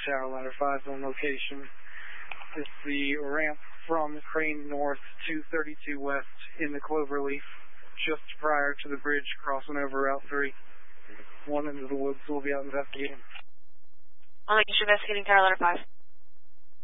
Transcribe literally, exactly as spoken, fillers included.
Carolina five on location. It's the ramp from Crane North to thirty-two West in the Cloverleaf, just prior to the bridge crossing over Route three. One into the woods, we'll be out investigating. I'll make sure investigating Carolina five.